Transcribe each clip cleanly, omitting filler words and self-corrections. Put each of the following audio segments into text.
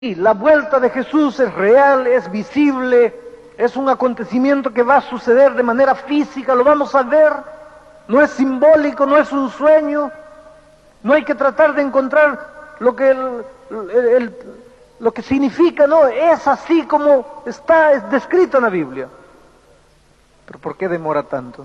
Y la vuelta de Jesús es real, es visible, es un acontecimiento que va a suceder de manera física, lo vamos a ver, no es simbólico, no es un sueño, no hay que tratar de encontrar lo que significa, no, es así como está descrito en la Biblia. Pero ¿por qué demora tanto?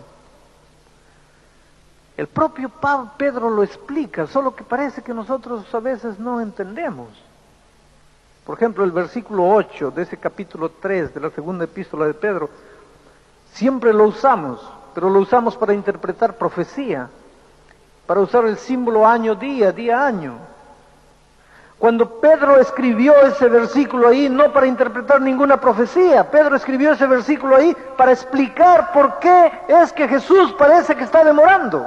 El propio Pedro lo explica, solo que parece que nosotros a veces no entendemos. Por ejemplo, el versículo 8 de ese capítulo 3 de la segunda epístola de Pedro, siempre lo usamos, pero lo usamos para interpretar profecía, para usar el símbolo año, día, año. Cuando Pedro escribió ese versículo ahí, no para interpretar ninguna profecía, Pedro escribió ese versículo ahí para explicar por qué es que Jesús parece que está demorando.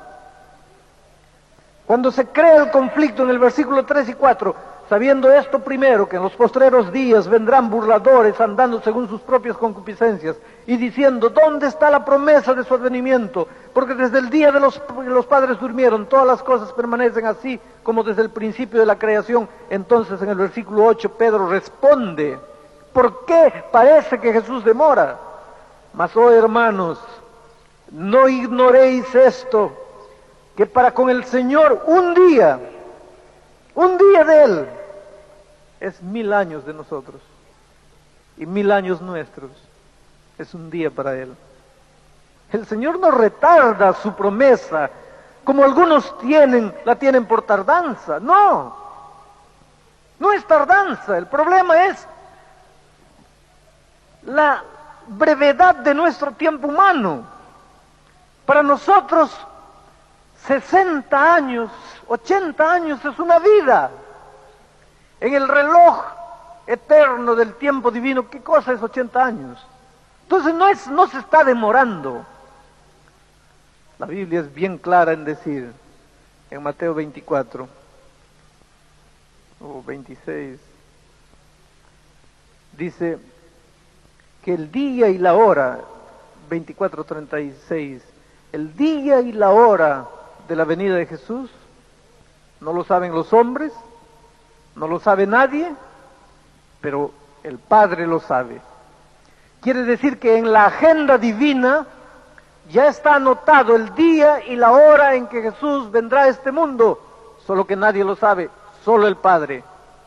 Cuando se crea el conflicto en el versículo 3 y 4, sabiendo esto primero, que en los postreros días vendrán burladores andando según sus propias concupiscencias y diciendo, ¿dónde está la promesa de su advenimiento? Porque desde el día de los padres durmieron, todas las cosas permanecen así como desde el principio de la creación. Entonces en el versículo 8 Pedro responde, ¿por qué parece que Jesús demora? Mas, oh hermanos, no ignoréis esto, que para con el Señor un día de Él es 1000 años de nosotros, y 1000 años nuestros es un día para Él. El Señor no retarda su promesa, como algunos la tienen por tardanza. No es tardanza, el problema es la brevedad de nuestro tiempo humano. Para nosotros 60 años, 80 años es una vida. En el reloj eterno del tiempo divino, ¿qué cosa es 80 años? Entonces no se está demorando. La Biblia es bien clara en decir, en Mateo 24 o 26, dice que el día y la hora, 24:36, el día y la hora de la venida de Jesús, no lo saben los hombres, no lo sabe nadie, pero el Padre lo sabe. Quiere decir que en la agenda divina ya está anotado el día y la hora en que Jesús vendrá a este mundo, solo que nadie lo sabe, solo el Padre.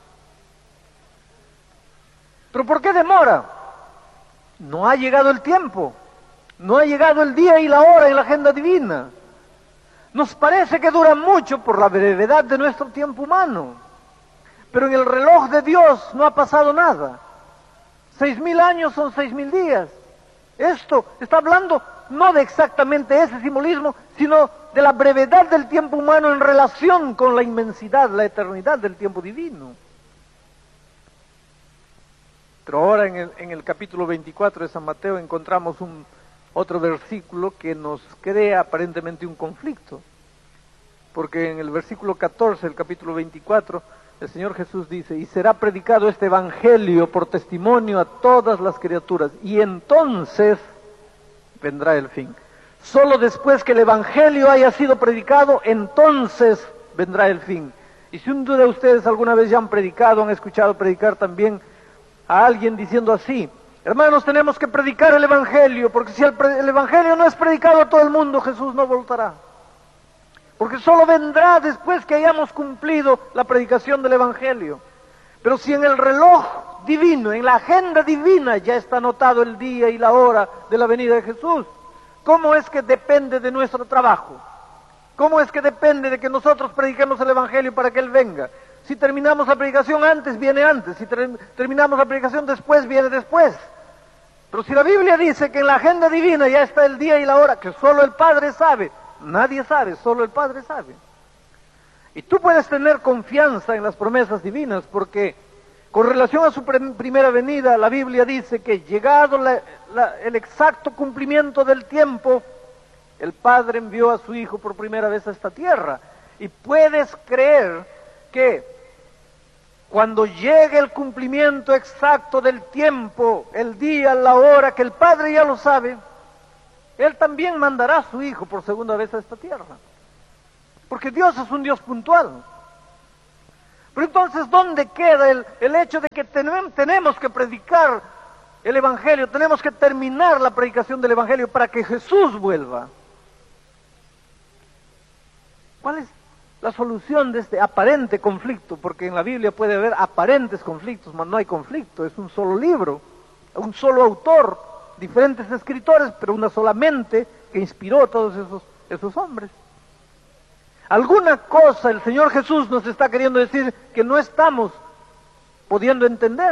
¿Pero por qué demora? No ha llegado el tiempo, no ha llegado el día y la hora en la agenda divina. Nos parece que dura mucho por la brevedad de nuestro tiempo humano, pero en el reloj de Dios no ha pasado nada. 6000 años son 6000 días. Esto está hablando no de exactamente ese simbolismo, sino de la brevedad del tiempo humano en relación con la inmensidad, la eternidad del tiempo divino. Pero ahora en el capítulo 24 de San Mateo encontramos otro versículo que nos crea aparentemente un conflicto, porque en el versículo 14 del capítulo 24 el Señor Jesús dice, y será predicado este evangelio por testimonio a todas las criaturas, y entonces vendrá el fin. Solo después que el evangelio haya sido predicado, entonces vendrá el fin. Y si un día ustedes alguna vez ya han predicado, han escuchado predicar también a alguien diciendo así, hermanos, tenemos que predicar el evangelio, porque si el evangelio no es predicado a todo el mundo, Jesús no voltará. Porque solo vendrá después que hayamos cumplido la predicación del evangelio. Pero si en el reloj divino, en la agenda divina, ya está anotado el día y la hora de la venida de Jesús, ¿cómo es que depende de nuestro trabajo? ¿Cómo es que depende de que nosotros prediquemos el evangelio para que Él venga? Si terminamos la predicación antes, viene antes. Si terminamos la predicación después, viene después. Pero si la Biblia dice que en la agenda divina ya está el día y la hora, que solo el Padre sabe, nadie sabe, solo el Padre sabe. Y tú puedes tener confianza en las promesas divinas, porque con relación a su primera venida, la Biblia dice que llegado el exacto cumplimiento del tiempo, el Padre envió a su Hijo por primera vez a esta tierra. Y puedes creer que cuando llegue el cumplimiento exacto del tiempo, el día, la hora, que el Padre ya lo sabe, Él también mandará a su Hijo por segunda vez a esta tierra. Porque Dios es un Dios puntual. Pero entonces, ¿dónde queda el hecho de que tenemos que predicar el Evangelio, tenemos que terminar la predicación del Evangelio para que Jesús vuelva? ¿Cuál es la solución de este aparente conflicto? Porque en la Biblia puede haber aparentes conflictos, mas no hay conflicto, es un solo libro, un solo autor, diferentes escritores, pero una sola mente que inspiró a todos esos hombres. Alguna cosa el Señor Jesús nos está queriendo decir que no estamos pudiendo entender.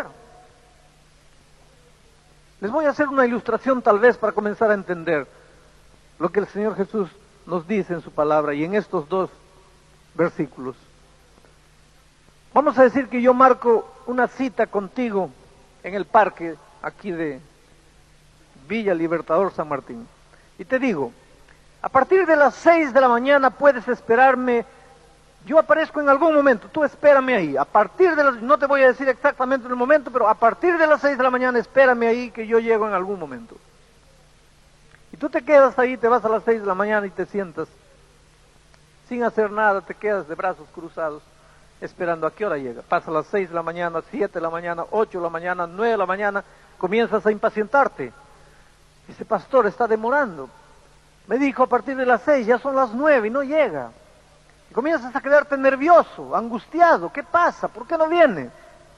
Les voy a hacer una ilustración tal vez para comenzar a entender lo que el Señor Jesús nos dice en su palabra y en estos dos versículos. Vamos a decir que yo marco una cita contigo en el parque aquí de Villa Libertador San Martín y te digo, a partir de las 6 de la mañana puedes esperarme, yo aparezco en algún momento, tú espérame ahí, a partir de las, no te voy a decir exactamente el momento, pero a partir de las 6 de la mañana espérame ahí que yo llego en algún momento. Y tú te quedas ahí, te vas a las 6 de la mañana y te sientas sin hacer nada, te quedas de brazos cruzados esperando a qué hora llega. Pasa las 6 de la mañana, 7 de la mañana, 8 de la mañana, 9 de la mañana, comienzas a impacientarte. Ese pastor está demorando. Me dijo a partir de las 6, ya son las 9 y no llega. Y comienzas a quedarte nervioso, angustiado. ¿Qué pasa? ¿Por qué no viene?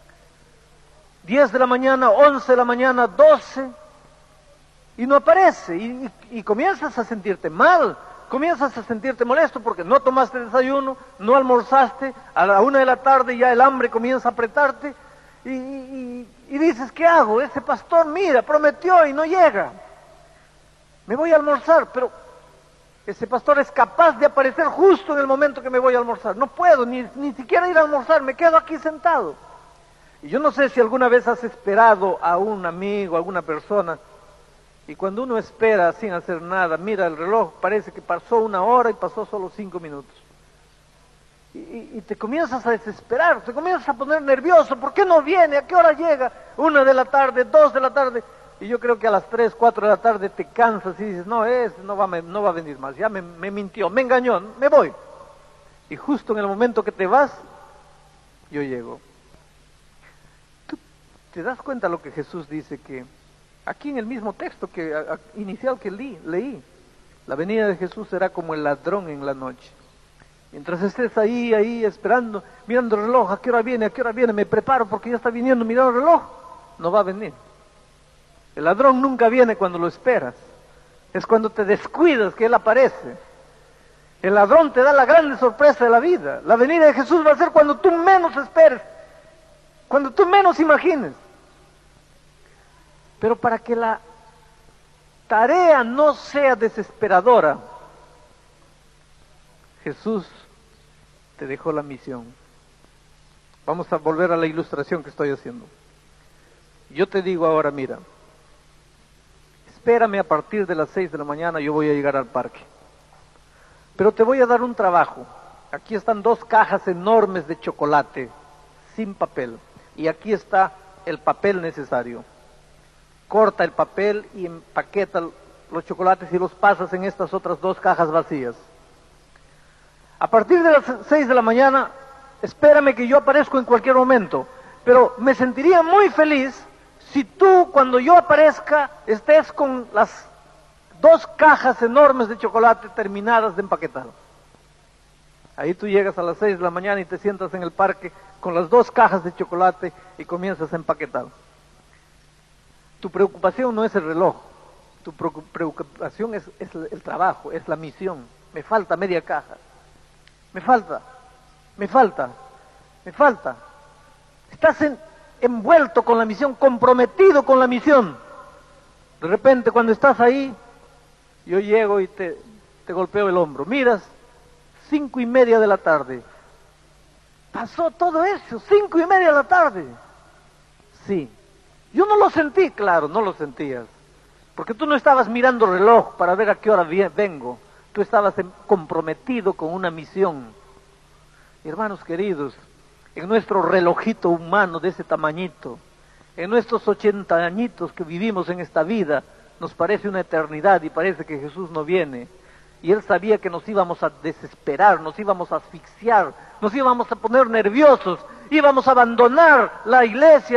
10 de la mañana, 11 de la mañana, 12 y no aparece. Y comienzas a sentirte mal, comienzas a sentirte molesto porque no tomaste desayuno, no almorzaste, a la 1 de la tarde ya el hambre comienza a apretarte y dices, ¿qué hago? Ese pastor, mira, prometió y no llega. Me voy a almorzar, pero ese pastor es capaz de aparecer justo en el momento que me voy a almorzar. No puedo ni siquiera ir a almorzar, me quedo aquí sentado. Y yo no sé si alguna vez has esperado a un amigo, a alguna persona, y cuando uno espera sin hacer nada, mira el reloj, parece que pasó 1 hora y pasó solo 5 minutos. Y te comienzas a desesperar, te comienzas a poner nervioso, ¿por qué no viene? ¿A qué hora llega? 1 de la tarde, 2 de la tarde... Y yo creo que a las 3, 4 de la tarde te cansas y dices, no va a venir más, ya me mintió, me engañó, me voy. Y justo en el momento que te vas, yo llego. ¿Tú te das cuenta lo que Jesús dice? Que aquí en el mismo texto inicial que leí, la venida de Jesús será como el ladrón en la noche. Mientras estés ahí esperando, mirando el reloj, ¿a qué hora viene? Me preparo porque ya está viniendo, mirando el reloj, no va a venir. El ladrón nunca viene cuando lo esperas. Es cuando te descuidas que él aparece. El ladrón te da la grande sorpresa de la vida. La venida de Jesús va a ser cuando tú menos esperes, cuando tú menos imagines. Pero para que la tarea no sea desesperadora, Jesús te dejó la misión. Vamos a volver a la ilustración que estoy haciendo. Yo te digo ahora, mira, espérame a partir de las 6 de la mañana, yo voy a llegar al parque. Pero te voy a dar un trabajo. Aquí están 2 cajas enormes de chocolate, sin papel. Y aquí está el papel necesario. Corta el papel y empaqueta los chocolates y los pasas en estas otras 2 cajas vacías. A partir de las 6 de la mañana, espérame que yo aparezco en cualquier momento. Pero me sentiría muy feliz si tú, cuando yo aparezca, estés con las 2 cajas enormes de chocolate terminadas de empaquetar. Ahí tú llegas a las 6 de la mañana y te sientas en el parque con las 2 cajas de chocolate y comienzas a empaquetar. Tu preocupación no es el reloj, tu preocupación es el trabajo, es la misión. Me falta media caja, me falta. Estás envuelto con la misión, comprometido con la misión. De repente cuando estás ahí, yo llego y te golpeo el hombro. Miras, 5:30 de la tarde. Pasó todo eso, 5:30 de la tarde. Sí. Yo no lo sentí, claro, no lo sentías. Porque tú no estabas mirando el reloj para ver a qué hora vengo. Tú estabas comprometido con una misión. Hermanos queridos, en nuestro relojito humano de ese tamañito, en nuestros 80 añitos que vivimos en esta vida, nos parece una eternidad y parece que Jesús no viene. Y Él sabía que nos íbamos a desesperar, nos íbamos a asfixiar, nos íbamos a poner nerviosos íbamos a abandonar la iglesia